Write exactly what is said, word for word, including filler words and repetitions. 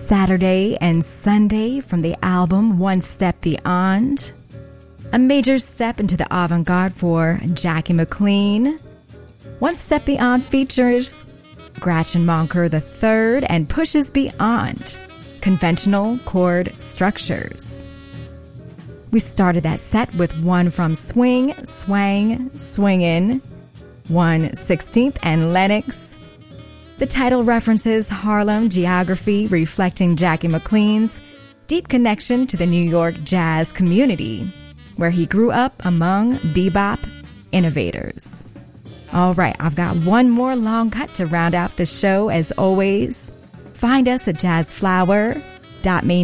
Saturday and Sunday from the album One Step Beyond. A major step into the avant-garde for Jackie McLean. One Step Beyond features Gretchen Monker the third and pushes beyond conventional chord structures. We started that set with one from Swing, Swang, Swingin', one sixteenth and Lennox. The title references Harlem geography, reflecting Jackie McLean's deep connection to the New York jazz community, where he grew up among bebop innovators. All right, I've got one more long cut to round out the show. As always, find us at jazzflower dot main